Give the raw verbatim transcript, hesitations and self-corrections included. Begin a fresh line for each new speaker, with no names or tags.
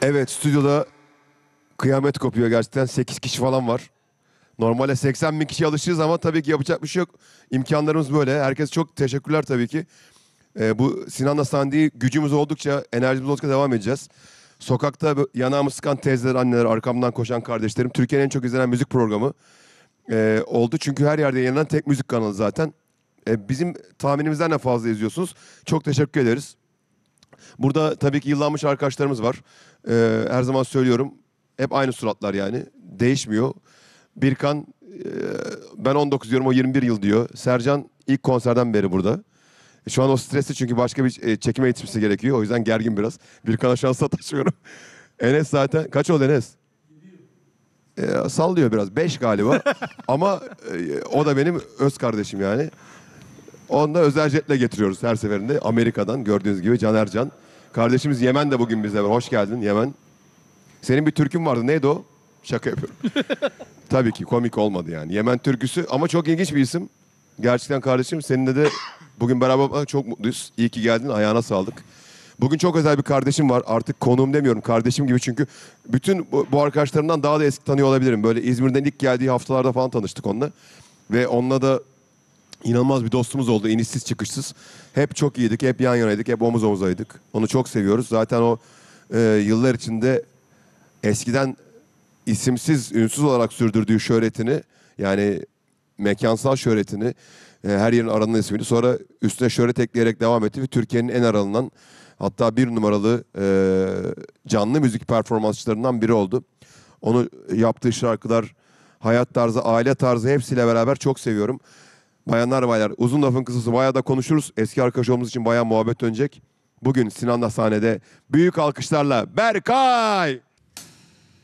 Evet, stüdyoda kıyamet kopuyor gerçekten. sekiz kişi falan var. Normalde seksen bin kişi alışırız ama tabii ki yapacak bir şey yok. İmkanlarımız böyle. Herkese çok teşekkürler tabii ki. Ee, bu Sinan'la sahneyi gücümüz oldukça, enerjimiz oldukça devam edeceğiz. Sokakta bu yanağımı sıkan teyzeler, anneler, arkamdan koşan kardeşlerim. Türkiye'nin en çok izlenen müzik programı ee, oldu. Çünkü her yerde yayınlanan tek müzik kanalı zaten. Ee, bizim tahminimizden de fazla izliyorsunuz. Çok teşekkür ederiz. Burada tabii ki yıllanmış arkadaşlarımız var. Ee, her zaman söylüyorum. Hep aynı suratlar yani. Değişmiyor. Birkan, e, ben on dokuz diyorum, o yirmi bir yıl diyor. Sercan ilk konserden beri burada. E, Şu an o stresli çünkü başka bir e, çekime yetişmesi gerekiyor. O yüzden gergin biraz. Birkan'a şu an sataşıyorum. Enes zaten. Kaç oldu Enes? E, sallıyor biraz. Beş galiba. Ama e, o da benim öz kardeşim yani. Onu da özel jetle getiriyoruz her seferinde. Amerika'dan gördüğünüz gibi Can Ercan. Kardeşimiz Yemen de bugün bizle var. Hoş geldin Yemen. Senin bir türkün vardı. Neydi o? Şaka yapıyorum. Tabii ki komik olmadı yani. Yemen türküsü ama çok ilginç bir isim. Gerçekten kardeşim, seninle de bugün beraber olmaktan çok mutluyuz. İyi ki geldin. Ayağına sağlık. Bugün çok özel bir kardeşim var. Artık konuğum demiyorum, kardeşim gibi, çünkü bütün bu, bu arkadaşlarımdan daha da eski tanıyor olabilirim. Böyle İzmir'den ilk geldiği haftalarda falan tanıştık onunla. Ve onunla da İnanılmaz bir dostumuz oldu, inişsiz çıkışsız. Hep çok iyiydik, hep yan yanaydık, hep omuz omuzaydık. Onu çok seviyoruz. Zaten o e, yıllar içinde eskiden isimsiz, ünsüz olarak sürdürdüğü şöhretini, yani mekansal şöhretini, e, her yerin aranan ismiydi. Sonra üstüne şöhret ekleyerek devam etti ve Türkiye'nin en aranan, hatta bir numaralı e, canlı müzik performansçılarından biri oldu. Onu yaptığı şarkılar, hayat tarzı, aile tarzı hepsiyle beraber çok seviyorum. Bayanlar baylar, uzun lafın kısası, bayağı da konuşuruz. Eski arkadaş olduğumuz için bayağı muhabbet dönecek. Bugün Sinan'la sahnede büyük alkışlarla Berkay!